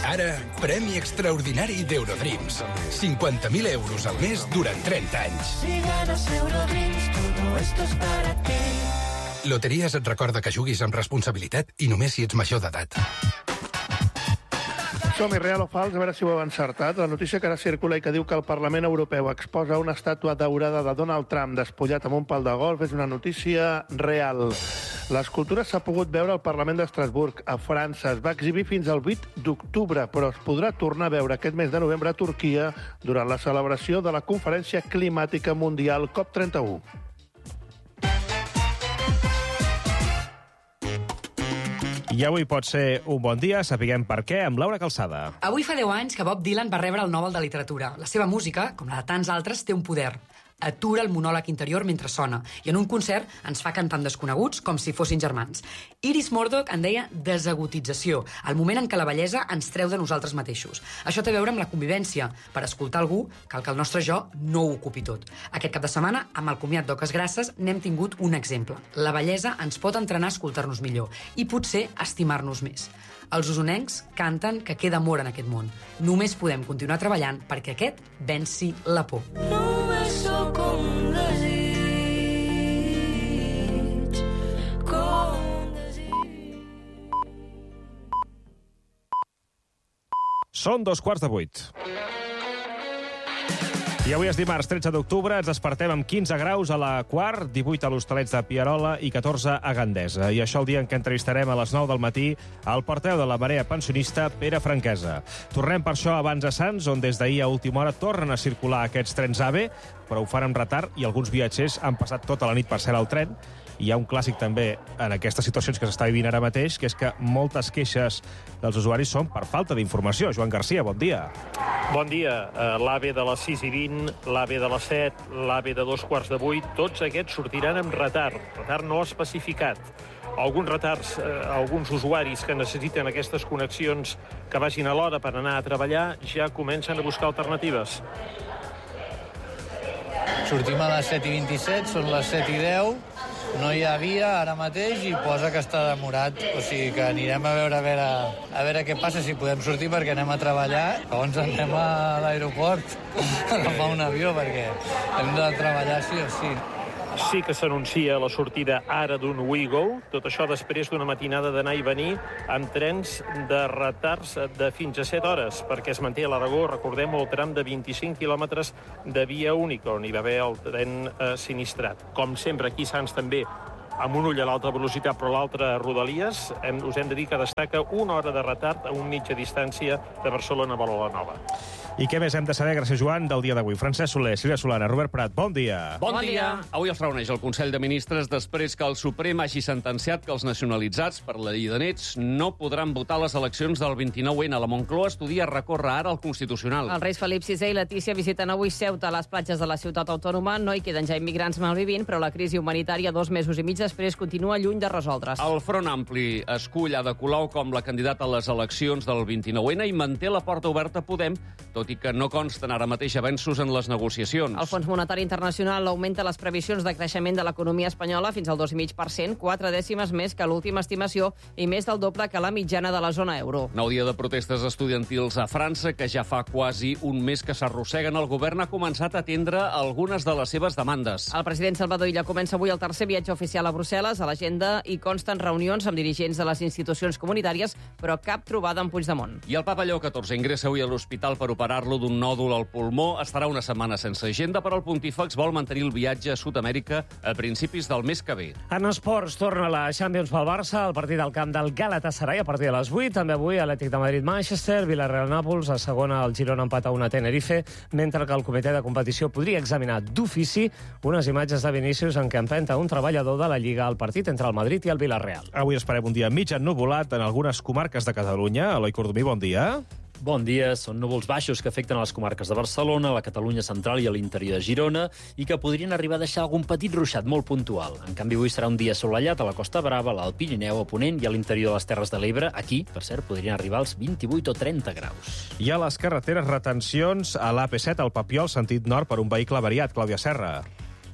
Ara, premi extraordinari d'Eurodreams. 50.000 euros al mes durant 30 anys. Si ganas Eurodreams, todo esto es para ti. Loteries et recorda que juguis amb responsabilitat i només si ets major d'edat. Som-hi, real o fals, a veure si ho heu encertat. La notícia que ara circula i que diu que el Parlament Europeu exposa una estàtua daurada de Donald Trump despullat amb un pal de golf és una notícia real. L'escultura s'ha pogut veure al Parlament d'Estrasburg, a França. Es va exhibir fins al 8 d'octubre, però es podrà tornar a veure aquest mes de novembre a Turquia durant la celebració de la Conferència Climàtica Mundial COP31. I avui pot ser un bon dia, sapiguem per què, amb Laura Calçada. Avui fa 10 anys que Bob Dylan va rebre el Nobel de Literatura. La seva música, com la de tants altres, té un poder. Atura el monòleg interior mentre sona, i en un concert ens fa cantant desconeguts com si fossin germans. Iris Murdoch en deia desagotització, el moment en què la bellesa ens treu de nosaltres mateixos. Això té a veure amb la convivència. Per escoltar algú, cal que el nostre jo no ho ocupi tot. Aquest cap de setmana, amb el comiat d'Oques Grasses, n'hem tingut un exemple. La bellesa ens pot entrenar a escoltar-nos millor i potser estimar-nos més. Els usonencs canten que queda amor en aquest món. Només podem continuar treballant perquè aquest venci la por. Només sóc com un desig, com un desig. Són 2:15. I avui és dimarts 13 d'octubre, ens despertem amb 15 graus a la Quart, 18 a l'Hostalets de Pierola i 14 a Gandesa. I això el dia en què entrevistarem a les 9 del matí el portaveu de la Marea Pensionista, Pere Franquesa. Tornem per això abans a Sants, on des d'ahir a última hora tornen a circular aquests trens AVE, però ho fan amb retard i alguns viatgers han passat tota la nit per ser al tren. Hi ha un clàssic també en aquestes situacions que s'està vivint ara mateix, que és que moltes queixes dels usuaris són per falta d'informació. Joan Garcia, bon dia. Bon dia. L'AVE de les 6:20, l'AVE de les 7, l'AVE de 7:45, tots aquests sortiran amb retard no especificat. Alguns retards, alguns usuaris que necessiten aquestes connexions que vagin a l'hora per anar a treballar ja comencen a buscar alternatives. Sortim a les 7:27, són les 7:10, no hi ha via ara mateix i posa que està demorat. O sigui que anirem a veure què passa, si podem sortir perquè anem a treballar. Llavors anem a l'aeroport a agafar un avió perquè hem de treballar sí o sí. Sí que s'anuncia la sortida ara d'un WeGo, tot això després d'una matinada d'anar i venir amb trens de retards de fins a 7 hores, perquè es manté a l'Aragó, recordem, el tram de 25 quilòmetres de via única, on hi va haver el tren sinistrat. Com sempre, aquí a Sants també, amb un ull a l'alta velocitat però l'altra a Rodalies, us hem de dir que destaca una hora de retard a un mitja distància de Barcelona a Vilanova. I què més hem de saber, gràcies Joan, del dia d'avui? Francesc Soler, Sílvia Solana, Robert Prat, bon dia. Bon dia. Avui es reuneix el Consell de Ministres després que el Suprem hagi sentenciat que els nacionalitzats per la llei de nets no podran votar a les eleccions del 29N. La Moncloa estudia recórrer ara al Constitucional. Els reis Felip VI i Letícia visiten avui Ceuta. A les platges de la ciutat autònoma no hi queden ja immigrants malvivint, però la crisi humanitària 2 mesos i mig després continua lluny de resoldre's. El Front Ampli escull Ada Colau com la candidata a les eleccions del 29N i manté la porta oberta a Podem, tot i que no consten ara mateix avenços en les negociacions. El Fons Monetari Internacional augmenta les previsions de creixement de l'economia espanyola fins al 2,5%, 4 dècimes més que l'última estimació i més del doble que la mitjana de la zona euro. 9 dia de protestes estudiantils a França, que ja fa quasi un mes que s'arrosseguen. El govern ha començat a atendre algunes de les seves demandes. El president Salvador Illa comença avui el tercer viatge oficial a Brussel·les. A l'agenda hi consten reunions amb dirigents de les institucions comunitàries, però cap trobada amb Puigdemont. I el papa Lleó XIV ingressa avui a l'hospital per operar-lo d'un nòdul al pulmó. Estarà una setmana sense agenda, però el pontífex vol mantenir el viatge a Sud-amèrica a principis del mes que ve. En esports, torna la Champions pel Barça, el partit al camp del Galatasaray a partir de les 8. També avui Atlètic de Madrid-Manchester, Villarreal-Nàpols, a segona el Girona empata 1 a Tenerife, mentre que el comitè de competició podria examinar d'ofici unes imatges de Vinícius en què empenta un treballador de la Lliga al partit entre el Madrid i el Villarreal. Avui esperem un dia mig ennuvolat en algunes comarques de Catalunya. Eloi Cordomí, bon dia. Bon dia. Són núvols baixos que afecten a les comarques de Barcelona, la Catalunya central i a l'interior de Girona i que podrien arribar a deixar algun petit ruixat molt puntual. En canvi, avui serà un dia assolellat a la Costa Brava, l'Alt Pirineu, a Ponent i a l'interior de les Terres de l'Ebre. Aquí, per cert, podrien arribar als 28 o 30 graus. Hi ha a les carreteres retencions a l'AP7 al Papiol, sentit nord, per un vehicle avariat. Clàudia Serra.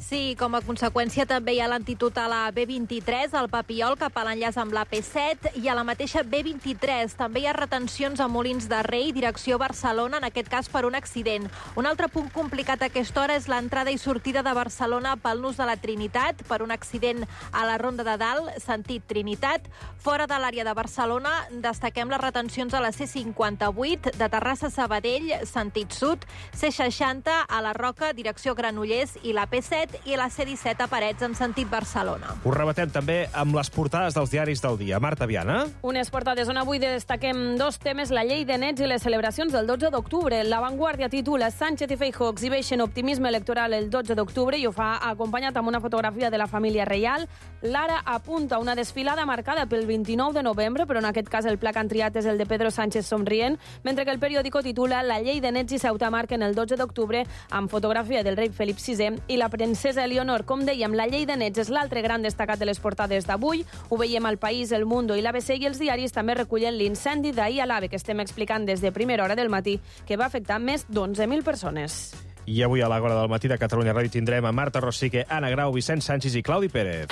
Sí, com a conseqüència també hi ha lentitud a la B23, al Papiol, cap a l'enllaç amb la P7, i a la mateixa B23 també hi ha retencions a Molins de Rei, direcció Barcelona, en aquest cas per un accident. Un altre punt complicat a aquesta hora és l'entrada i sortida de Barcelona pel nus de la Trinitat, per un accident a la Ronda de Dalt, sentit Trinitat. Fora de l'àrea de Barcelona, destaquem les retencions a la C58, de Terrassa a Sabadell, sentit sud, C60 a la Roca, direcció Granollers, i la P7 i la C17 a Parets, en sentit Barcelona. Ho rebatem també amb les portades dels diaris del dia. Marta Viana. Unes portades on avui destaquem dos temes, la llei de nets i les celebracions del 12 d'octubre. La Vanguardia titula Sánchez i Feijóo exhibeixen optimisme electoral el 12 d'octubre i ho fa acompanyat amb una fotografia de la família reial. L'Ara apunta una desfilada marcada pel 29 de novembre, però en aquest cas el pla que han triat és el de Pedro Sánchez somrient, mentre que el periòdico titula La llei de nets i Ceuta marquen el 12 d'octubre amb fotografia del rei Felip VI i la princesa Eleonor. Com dèiem, la llei de nets és l'altre gran destacat de les portades d'avui. Ho veiem al País, El Mundo i l'ABC, i els diaris també recullen l'incendi d'ahir a l'AVE que estem explicant des de primera hora del matí, que va afectar més d'11.000 persones. I avui a l'Agora del matí de Catalunya Ràdio tindrem a Marta Rosique, Anna Grau, Vicenç Sanchis i Claudi Pérez.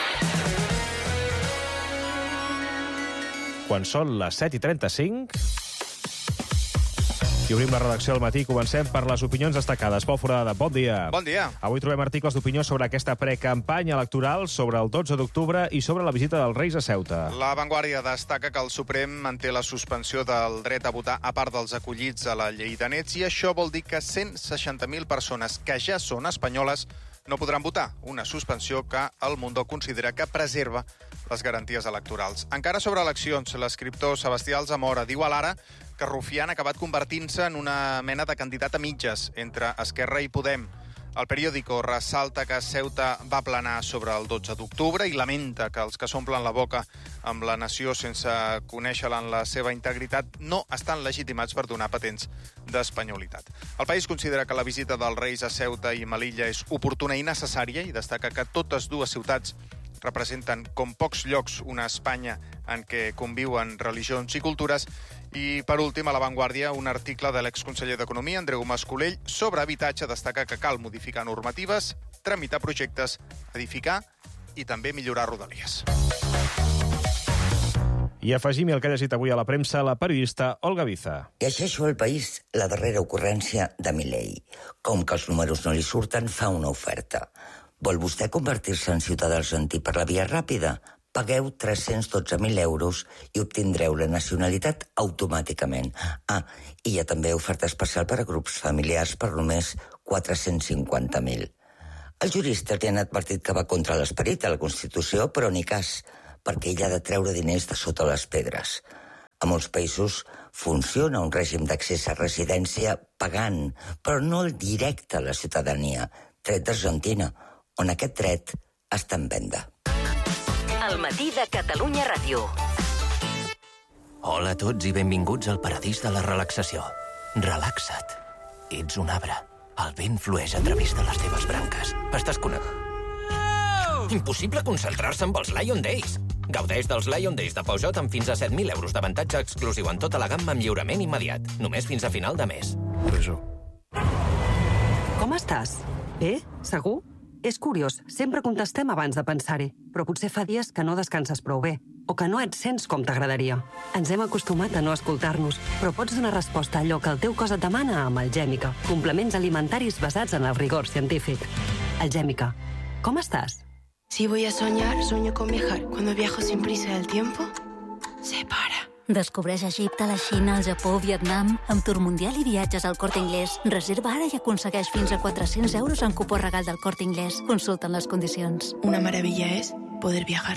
Quan són les 7:35... I obrim la redacció del matí. Comencem per les opinions destacades. Pol Foradada, bon dia. Bon dia. Avui trobem articles d'opinió sobre aquesta precampanya electoral, sobre el 12 d'octubre i sobre la visita dels Reis a Ceuta. La Vanguardia destaca que el Suprem manté la suspensió del dret a votar a part dels acollits a la llei de nets, i això vol dir que 160.000 persones que ja són espanyoles no podran votar. Una suspensió que el Mundo considera que preserva les garanties electorals. Encara sobre eleccions, l'escriptor Sebastià Alzamora diu a l'Ara que Rufián ha acabat convertint-se en una mena de candidat a mitges entre Esquerra i Podem. El periòdico ressalta que Ceuta va planar sobre el 12 d'octubre i lamenta que els que s'omplen la boca amb la nació sense conèixer-la en la seva integritat no estan legitimats per donar patents d'espanyolitat. El País considera que la visita dels Reis a Ceuta i Melilla és oportuna i necessària i destaca que totes dues ciutats representen com pocs llocs una Espanya en què conviuen religions i cultures. I, per últim, a La Vanguardia, un article de l'exconseller d'Economia, Andreu Mas-Colell, sobre habitatge destaca que cal modificar normatives, tramitar projectes, edificar i també millorar rodalies. I afegim el que ha llegit avui a la premsa la periodista Olga Viza. Llegeixo al País la darrera ocurrència de Milei. Com que els números no li surten, fa una oferta. Vol vostè convertir-se en ciutadà argentí per la via ràpida? Pagueu 312.000 euros i obtindreu la nacionalitat automàticament. I hi ha també oferta especial per a grups familiars per només 450.000. Els juristes li han advertit que va contra l'esperit de la Constitució, però ni cas, perquè ell ha de treure diners de sota les pedres. A molts països funciona un règim d'accés a residència pagant, però no el directe a la ciutadania, tret d'Argentina, on aquest dret està en venda. El matí de Catalunya Ràdio. Hola a tots i benvinguts al paradís de la relaxació. Relaxa't. Ets un arbre. El vent flueix a través de les teves branques. Estàs connectat. Impossible concentrar-se amb els Lion Days. Gaudeix dels Lion Days de Peugeot amb fins a 7.000 euros d'avantatge exclusiu en tota la gamma amb lliurament immediat. Només fins a final de mes. Com estàs? Bé? Segur? És curiós, sempre contestem abans de pensar-hi, però potser fa dies que no descanses prou bé, o que no et sents com t'agradaria. Ens hem acostumat a no escoltar-nos, però pots donar resposta a allò que el teu cos et demana amb Algèmica, complements alimentaris basats en el rigor científic. Algèmica, com estàs? Si voy a soñar, sueño con viajar. Cuando viajo sin prisa el tiempo se para. Descobreix Egipte, la Xina, el Japó, Vietnam... Amb Tour Mundial i viatges al Corte Inglés. Reserva ara i aconsegueix fins a 400 euros en cupó regal del Corte Inglés. Consulta'n les condicions. Una maravilla es poder viajar.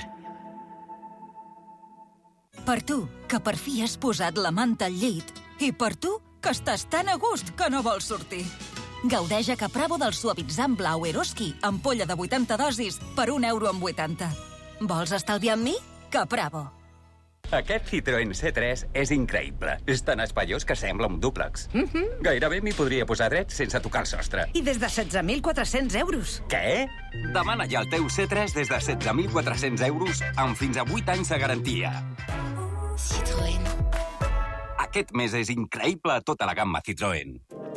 Per tu, que per fi has posat la manta al llit. I per tu, que estàs tan a gust que no vols sortir. Gaudeix a Capravo del suavitzant blau Eroski, ampolla de 80 dosis per 1,80 €. Vols estalviar amb mi? Capravo. Aquest Citroën C3 és increïble. És tan espaiós que sembla un dúplex. Gairebé m'hi podria posar dret sense tocar el sostre. I des de 16.400 euros. Què? Demana ja el teu C3 des de 16.400 euros amb fins a 8 anys de garantia. Citroën. Aquest mes és increïble a tota la gamma Citroën.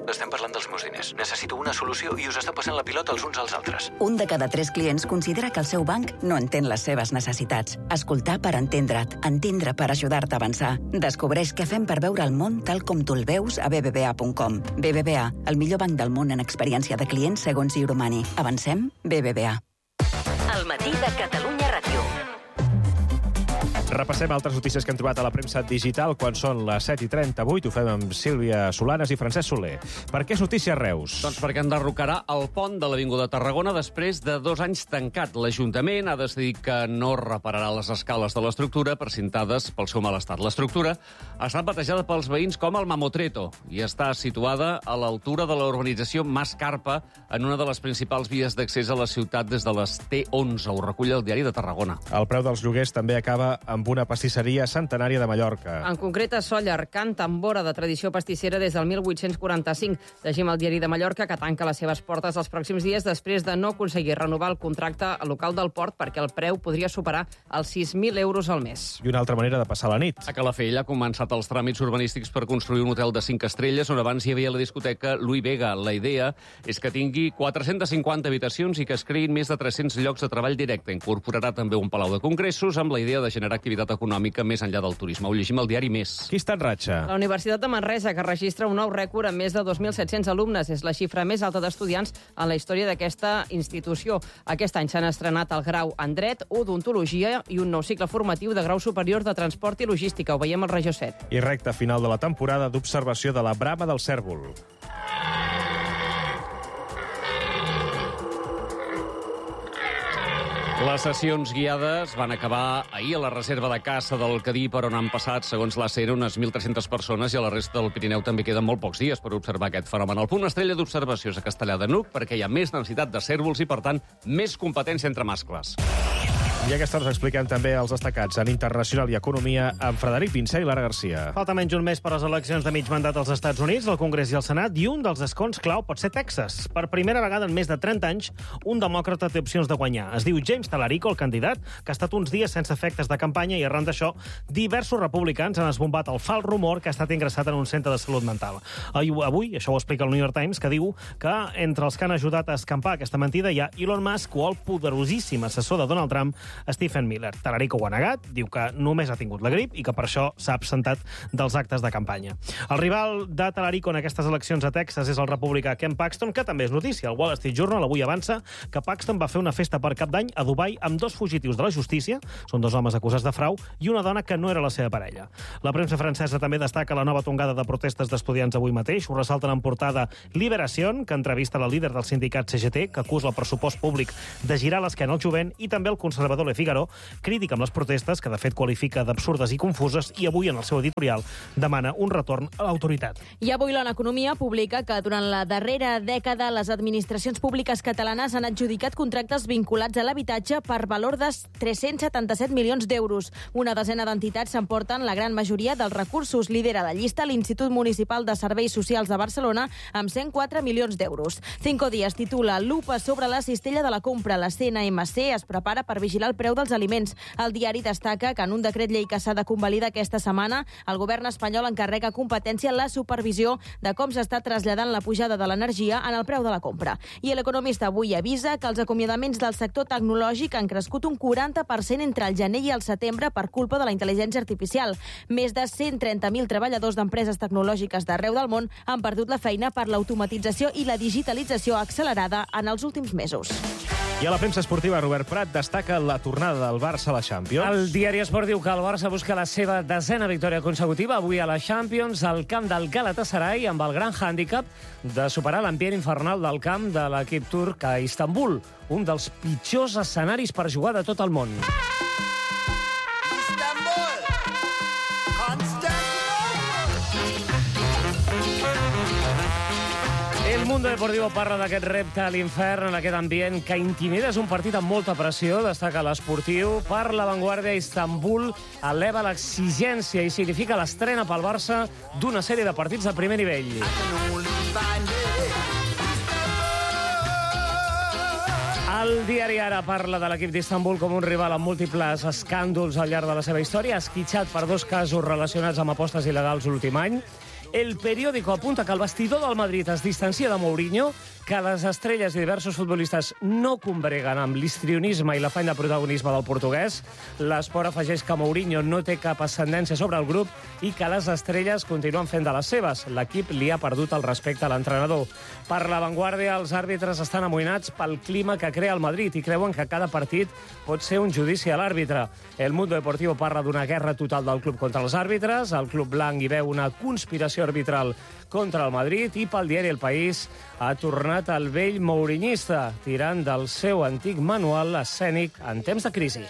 Estem parlant dels meus diners. Necessito una solució i us està passant la pilota els uns als altres. Un de cada 3 clients considera que el seu banc no entén les seves necessitats. Escoltar per entendre't. Entendre per ajudar-te a avançar. Descobreix què fem per veure el món tal com tu el veus a bbva.com. BBVA, el millor banc del món en experiència de clients segons Euromani. Avancem? BBVA. El matí de Catalunya Ràdio. Repassem altres notícies que hem trobat a la premsa digital quan són les 7:38. Ho fem amb Sílvia Solanes i Francesc Soler. Per què és notícia a Reus? Doncs perquè enderrocarà el pont de l'Avinguda Tarragona després de 2 anys tancat. L'Ajuntament ha decidit que no repararà les escales de l'estructura precintades pel seu mal estat. L'estructura ha estat batejada pels veïns com el Mamotreto i està situada a l'altura de la urbanització Mas Carpa, en una de les principals vies d'accés a la ciutat des de les T11. Ho recull el Diari de Tarragona. El preu dels lloguers també acaba amb una pastisseria centenària de Mallorca. En concret, a Sóller, cant tambora de tradició pastissera des del 1845. Llegim al Diari de Mallorca que tanca les seves portes els pròxims dies després de no aconseguir renovar el contracte local del port perquè el preu podria superar els 6.000 euros al mes. I una altra manera de passar la nit. A Calafell ha començat els tràmits urbanístics per construir un hotel de 5 estrelles on abans hi havia la discoteca Louis Vega. La idea és que tingui 450 habitacions i que es creïn més de 300 llocs de treball directe. Incorporarà també un palau de congressos amb la idea de generar activitat econòmica més enllà del turisme. Ho llegim al diari Més. Qui està en ratxa? La Universitat de Manresa, que registra un nou rècord amb més de 2.700 alumnes. És la xifra més alta d'estudiants en la història d'aquesta institució. Aquest any s'han estrenat el grau en Dret, Odontologia i un nou cicle formatiu de grau superior de Transport i Logística. Ho veiem al Regió 7. I recta final de la temporada d'observació de la brama del cèrvol. Les sessions guiades van acabar ahir a la reserva de caça del Cadí, per on han passat, segons l'ACER, unes 1.300 persones, i a la resta del Pirineu també queden molt pocs dies per observar aquest fenomen. El punt estrella d'observació és a Castellar de N'Hug, perquè hi ha més densitat de cérvols i, per tant, més competència entre mascles. I a aquesta hora us expliquem també els destacats en Internacional i Economia amb Frederic Pincé i Lara Garcia. Falta menys un mes per les eleccions de mig mandat als Estats Units, al Congrés i al Senat, i un dels escons clau pot ser Texas. Per primera vegada en més de 30 anys, un demòcrata té opcions de guanyar. Es diu James Talarico, el candidat, que ha estat uns dies sense efectes de campanya i, arran d'això, diversos republicans han esbombat el fals rumor que ha estat ingressat en un centre de salut mental. Avui, això ho explica el New York Times, que diu que entre els que han ajudat a escampar aquesta mentida hi ha Elon Musk o el poderosíssim assessor de Donald Trump, Stephen Miller. Talarico ho ha negat, diu que només ha tingut la grip i que per això s'ha absentat dels actes de campanya. El rival de Talarico en aquestes eleccions a Texas és el republicà Ken Paxton, que també és notícia. El Wall Street Journal avui avança que Paxton va fer una festa per Cap d'Any a Dubai amb 2 fugitius de la justícia, són 2 homes acusats de frau, i una dona que no era la seva parella. La premsa francesa també destaca la nova tongada de protestes d'estudiants avui mateix. Ho ressalten en portada Liberación, que entrevista la líder del sindicat CGT, que acusa el pressupost públic de girar l'esquena al jovent, i també el conservador Le Figaro, crític amb les protestes, que de fet qualifica d'absurdes i confuses, i avui en el seu editorial demana un retorn a l'autoritat. I avui l'Economia publica que durant la darrera dècada les administracions públiques catalanes han adjudicat contractes vinculats a l'habitatge per valor de 377 milions d'euros. Una desena d'entitats s'emporten la gran majoria dels recursos. Lidera la llista l'Institut Municipal de Serveis Socials de Barcelona amb 104 milions d'euros. Cinco Días titula Lupa sobre la cistella de la compra. La CNMC es prepara per vigilar el preu dels aliments. El diari destaca que en un decret llei que s'ha de convalidar aquesta setmana, el govern espanyol encarrega competència la supervisió de com s'està traslladant la pujada de l'energia en el preu de la compra. I l'Economista avui avisa que els acomiadaments del sector tecnològic han crescut un 40% entre el gener i el setembre per culpa de la intel·ligència artificial. Més de 130.000 treballadors d'empreses tecnològiques d'arreu del món han perdut la feina per l'automatització i la digitalització accelerada en els últims mesos. I a la premsa esportiva, Robert Prat destaca la tornada del Barça a la Champions. El diari Esport diu que el Barça busca la seva 10a victòria consecutiva avui a la Champions al camp del Galatasaray, amb el gran hàndicap de superar l'ambient infernal del camp de l'equip turc a Istanbul, un dels pitjors escenaris per jugar de tot el món. El Mundo Deportivo parla d'aquest repte a l'infern, en aquest ambient que intimida. És un partit amb molta pressió, destaca l'esportiu. Per La Vanguardia, Istanbul eleva l'exigència i significa l'estrena pel Barça d'una sèrie de partits de primer nivell. El diari Ara parla de l'equip d'Istanbul com un rival amb múltiples escàndols al llarg de la seva història, esquitxat per 2 casos relacionats amb apostes il·legals l'últim any. El periòdico apunta que el vestidor del Madrid es distancia de Mourinho, que les estrelles i diversos futbolistes no combreguen amb l'histrionisme i l'afany de protagonisme del portuguès. L'Esport afegeix que Mourinho no té cap ascendència sobre el grup i que les estrelles continuen fent de les seves. L'equip li ha perdut el respecte a l'entrenador. Per La Vanguardia, els àrbitres estan amoïnats pel clima que crea el Madrid i creuen que cada partit pot ser un judici a l'àrbitre. El Mundo Deportivo parla d'una guerra total del club contra els àrbitres. El club blanc hi veu una conspiració arbitral contra el Madrid i pel diari El País ha tornat el vell mourinyista, tirant del seu antic manual escènic en temps de crisi.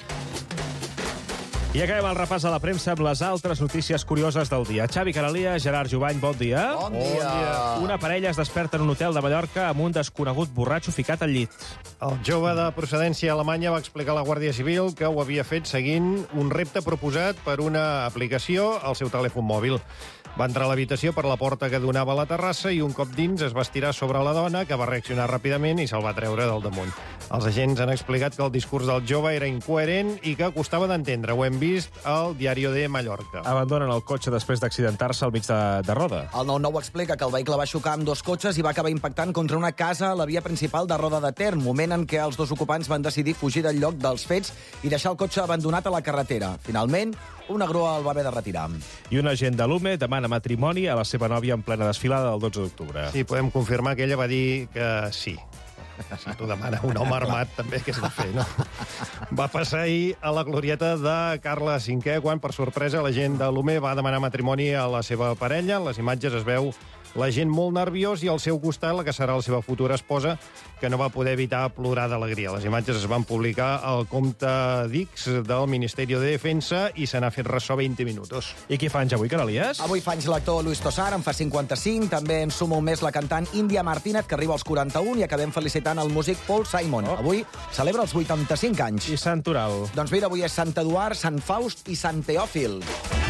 I acabem el repàs a la premsa amb les altres notícies curioses del dia. Xavi Caralia, Gerard Jubany, bon dia. Bon dia. Una parella es desperta en un hotel de Mallorca amb un desconegut borratxo ficat al llit. El jove de procedència alemanya va explicar a la Guàrdia Civil que ho havia fet seguint un repte proposat per una aplicació al seu telèfon mòbil. Va entrar a l'habitació per la porta que donava a la terrassa i un cop dins es va estirar sobre la dona, que va reaccionar ràpidament i se'l va treure del damunt. Els agents han explicat que el discurs del jove era incoherent i que costava d'entendre. Ho hem vist al Diario de Mallorca. Abandonen el cotxe després d'accidentar-se al mig de Roda. El 9-9 explica que el vehicle va xocar amb dos cotxes i va acabar impactant contra una casa a la via principal de Roda de Ter, moment en què els dos ocupants van decidir fugir del lloc dels fets i deixar el cotxe abandonat a la carretera. Finalment, una grua el va haver de retirar. I un agent de l'UME demana matrimoni a la seva nòvia en plena desfilada del 12 d'octubre. Sí, podem confirmar que ella va dir que sí. Si t'ho demana un home armat, també, què s'ha de fer, no? Va passar ahir a la glorieta de Carles V, quan, per sorpresa, la gent de l'UME va demanar matrimoni a la seva parella. En les imatges es veu la gent molt nerviós i al seu costat la que serà la seva futura esposa, que no va poder evitar plorar d'alegria. Les imatges es van publicar al compte d'X del Ministeri de Defensa i se n'ha fet ressò 20 minuts. I qui fa anys avui, Caralies? Avui fa anys l'actor Luis Tosar, en fa 55. També en suma un mes la cantant Índia Martínez, que arriba als 41, i acabem felicitant el músic Paul Simon. Avui celebra els 85 anys. I Sant Oral? Doncs mira, avui és Sant Eduard, Sant Faust i Sant Teòfil.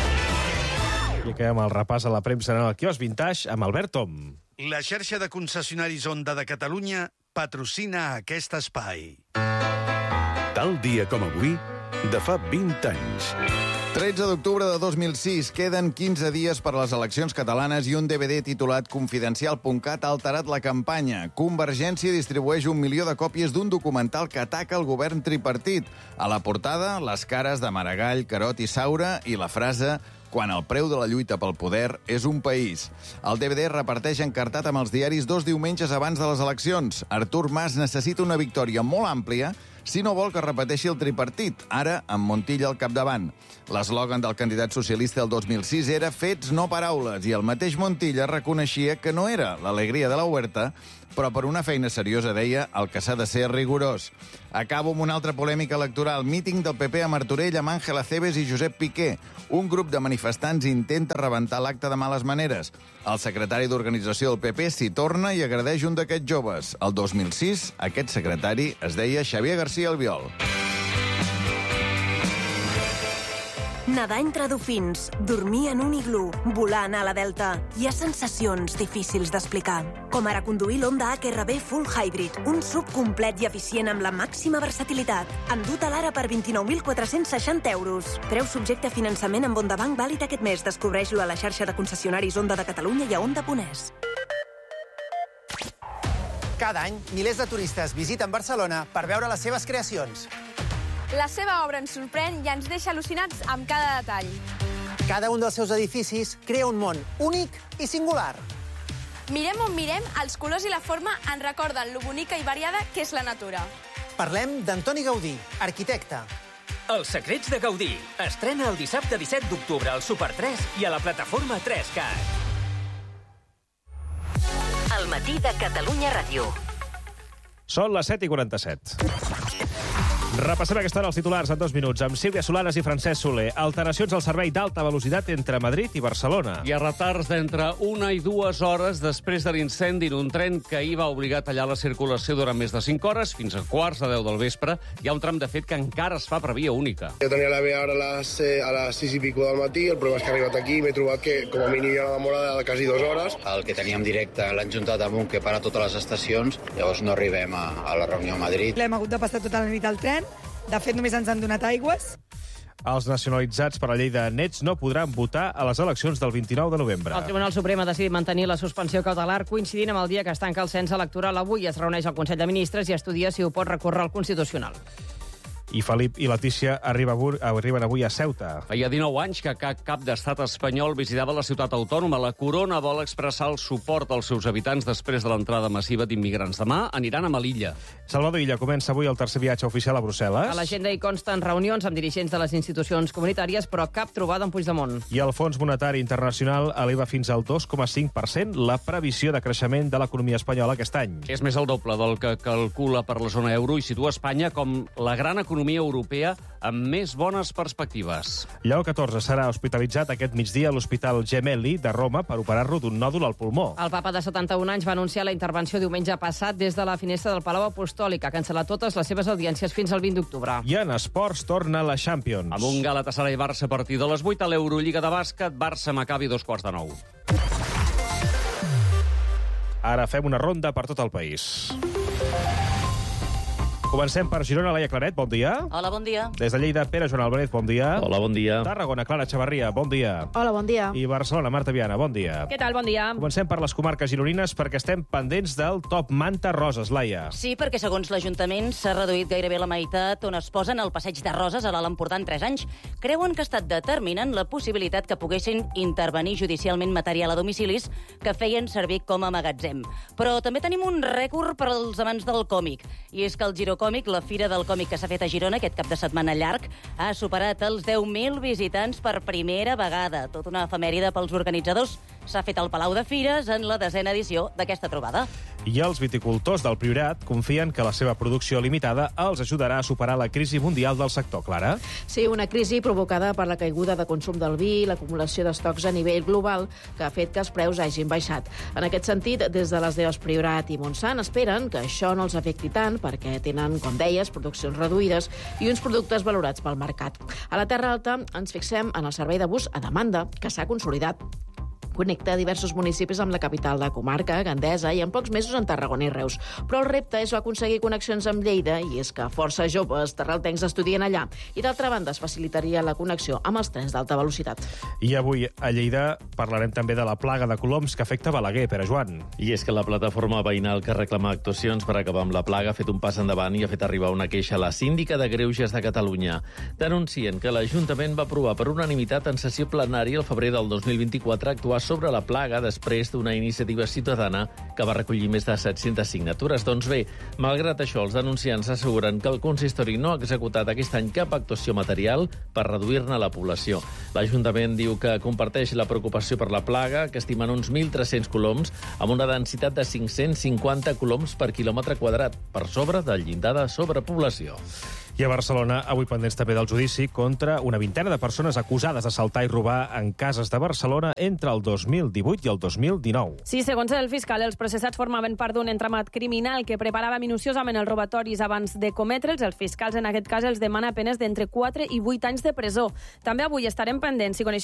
I acabem el repàs a la premsa en el quiosc Vintage amb Albert Tom. La xarxa de concessionaris Honda de Catalunya patrocina aquest espai. Tal dia com avui, de fa 20 anys. 13 d'octubre de 2006. Queden 15 dies per a les eleccions catalanes i un DVD titulat Confidencial.cat ha alterat la campanya. Convergència distribueix 1 milió de còpies d'un documental que ataca el govern tripartit. A la portada, les cares de Maragall, Carot i Saura i la frase «Quan el preu de la lluita pel poder és un país». El DVD reparteix encartat amb els diaris 2 diumenges abans de les eleccions. Artur Mas necessita una victòria molt àmplia si no vol que repeteixi el tripartit, ara amb Montilla al capdavant. L'eslògan del candidat socialista del 2006 era «Fets, no paraules», i el mateix Montilla reconeixia que no era l'alegria de la Huerta, però per una feina seriosa deia el que s'ha de ser rigorós. Acabo amb una altra polèmica electoral. Míting del PP a Martorell amb Àngel Acebes i Josep Piqué. Un grup de manifestants intenta rebentar l'acte de males maneres. El secretari d'organització del PP s'hi torna i agredeix un d'aquests joves. El 2006, aquest secretari es deia Xavier García Albiol. Nedar entre dofins, dormir en un iglú, volar a la Delta. Hi ha sensacions difícils d'explicar. Com ara conduir l'Honda HRV Full Hybrid, un SUV complet i eficient amb la màxima versatilitat. Endut a l'ara per 29.460 euros. Preu subjecte a finançament amb Honda Bank vàlid aquest mes. Descobreix-lo a la xarxa de concessionaris Honda de Catalunya i a Honda.es. Cada any, milers de turistes visiten Barcelona per veure les seves creacions. La seva obra ens sorprèn i ens deixa al·lucinats amb cada detall. Cada un dels seus edificis crea un món únic i singular. Mirem on mirem, els colors i la forma ens recorden lo bonica i variada que és la natura. Parlem d'Antoni Gaudí, arquitecte. Els secrets de Gaudí. Estrena el dissabte 17 d'octubre al Super 3 i a la plataforma 3Cat. El matí de Catalunya Ràdio. Són les 7:47. Repassem aquesta hora els titulars en 2 minuts amb Sílvia Solanes i Francesc Soler. Alteracions al servei d'alta velocitat entre Madrid i Barcelona. Hi ha retards d'entre 1 i 2 hores després de l'incendi en un tren que ahir va obligar a tallar la circulació durant més de 5 hores, fins a 9:45 del vespre. Hi ha un tram, de fet, que encara es fa per via única. Jo tenia la via ara a les 6 i pico del matí, el problema és que he arribat aquí i m'he trobat que com a mínim hi ha una demora de quasi 2 hores. El que teníem directe l'han juntat amb un que para totes les estacions, llavors no arribem a la reunió a Madrid. L'hem hagut de passar tota la nit al tren. De fet, només ens han donat aigües. Els nacionalitzats per la llei de nets no podran votar a les eleccions del 29 de novembre. El Tribunal Suprem ha decidit mantenir la suspensió cautelar coincidint amb el dia que es tanca el cens electoral. Avui es reuneix el Consell de Ministres i estudia si ho pot recórrer al Constitucional. I Felip i Letícia arriben avui a Ceuta. Feia 19 anys que cap d'estat espanyol visitava la ciutat autònoma. La Corona vol expressar el suport als seus habitants després de l'entrada massiva d'immigrants. Demà aniran a Melilla. Salvador Illa comença avui el tercer viatge oficial a Brussel·les. A l'agenda hi consten reunions amb dirigents de les institucions comunitàries, però cap trobada amb Puigdemont. I el Fons Monetari Internacional eleva fins al 2,5% la previsió de creixement de l'economia espanyola aquest any. És més el doble del que calcula per la zona euro i situa Espanya com la gran economia europea amb més bones perspectives. Lleó XIV serà hospitalitzat aquest migdia a l'Hospital Gemelli de Roma per operar-lo d'un nòdul al pulmó. El papa de 71 anys va anunciar la intervenció diumenge passat des de la finestra del Palau Apostòlic. Ha cancel·lat totes les seves audiències fins al 20 d'octubre. I en esports torna la Champions. Amb un Galatasaray-Barça a partir de les 8 a l'Eurolliga de bàsquet, Barça-Maccabi 9:15. Ara fem una ronda per tot el país. Comencem per Girona, Laia Claret, bon dia. Hola, bon dia. Des de Lleida, Pere Joan Álvarez, bon dia. Hola, bon dia. Tarragona, Clara Chavarria, bon dia. Hola, bon dia. I Barcelona, Marta Viana, bon dia. Què tal, bon dia? Comencem per les comarques gironines perquè estem pendents del top Manta Roses, Laia. Sí, perquè segons l'Ajuntament s'ha reduït gairebé la meitat on es posen el passeig de Roses a l'Alt Empordà en 3 anys. Creuen que ha estat determinant la possibilitat que poguessin intervenir judicialment material a domicilis que feien servir com a magatzem. Però també tenim un rècord per als amants del còmic. I és que el Girocòmic, la fira del còmic que s'ha fet a Girona aquest cap de setmana llarg, ha superat els 10.000 visitants per primera vegada. Tota una efemèride pels organitzadors. S'ha fet al Palau de Fires en la 10a edició d'aquesta trobada. I els viticultors del Priorat confien que la seva producció limitada els ajudarà a superar la crisi mundial del sector. Clara? Sí, una crisi provocada per la caiguda de consum del vi i l'acumulació d'estocs a nivell global que ha fet que els preus hagin baixat. En aquest sentit, des de les DEOs Priorat i Montsant esperen que això no els afecti tant perquè tenen, com deies, produccions reduïdes i uns productes valorats pel mercat. A la Terra Alta ens fixem en el servei de bus a demanda, que s'ha consolidat. Connecta diversos municipis amb la capital de comarca, Gandesa, i en pocs mesos en Tarragona i Reus. Però el repte és aconseguir connexions amb Lleida, i és que força joves terraltencs estudien allà. I d'altra banda, es facilitaria la connexió amb els trens d'alta velocitat. I avui a Lleida parlarem també de la plaga de coloms que afecta Balaguer, Pere Joan. I és que la plataforma veïnal que reclama actuacions per acabar amb la plaga ha fet un pas endavant i ha fet arribar una queixa a la síndica de Greuges de Catalunya. Denuncien que l'Ajuntament va aprovar per unanimitat en sessió plenària el febrer del 2024 actuar sobre la plaga després d'una iniciativa ciutadana que va recollir més de 700 signatures. Doncs bé, malgrat això, els denunciants asseguren que el consistori no ha executat aquest any cap actuació material per reduir-ne la població. L'Ajuntament diu que comparteix la preocupació per la plaga, que estimen uns 1.300 coloms, amb una densitat de 550 coloms per quilòmetre quadrat, per sobre del llindar de sobrepoblació. I a Barcelona, avui pendents també del judici contra una vintena de persones acusades d'assaltar i robar en cases de Barcelona entre el 2018 i el 2019. Sí, segons el fiscal, els processats formaven part d'un entramat criminal que preparava minuciosament els robatoris abans de cometre'ls. Els fiscals, en aquest cas, els demana penes d'entre 4 i 8 anys de presó. També avui estarem pendents si coneixem